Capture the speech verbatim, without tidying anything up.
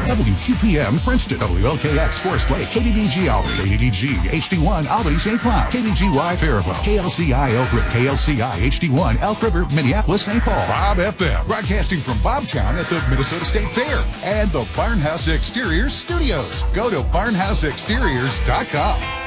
W Q P M Princeton, W L K X Forest Lake, K D D G Albany, K D D G H D one Albany Saint Cloud, K D G Y Faribault, K L C I Elk River, K L C I H D one Elk River, Minneapolis, Saint Paul, Bob F M, broadcasting from Bobtown at the Minnesota State Fair, and the Barnhouse Exteriors Studios. Go to barnhouse exteriors dot com.